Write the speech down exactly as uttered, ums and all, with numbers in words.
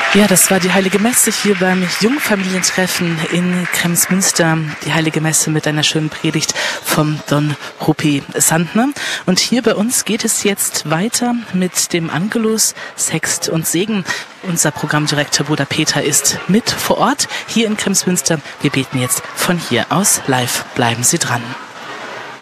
Ja, das war die Heilige Messe hier beim Jungfamilientreffen in Kremsmünster. Die Heilige Messe mit einer schönen Predigt vom Don Rupi Sandner. Und hier bei uns geht es jetzt weiter mit dem Angelus, Sext und Segen. Unser Programmdirektor Bruder Peter ist mit vor Ort hier in Kremsmünster. Wir beten jetzt von hier aus live. Bleiben Sie dran.